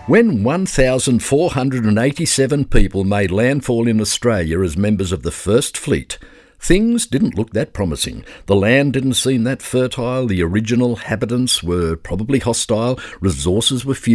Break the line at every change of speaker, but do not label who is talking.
When 1,487 people made landfall in Australia as members of the First Fleet, things didn't look that promising. The land didn't seem that fertile, the original habitants were probably hostile, resources were few,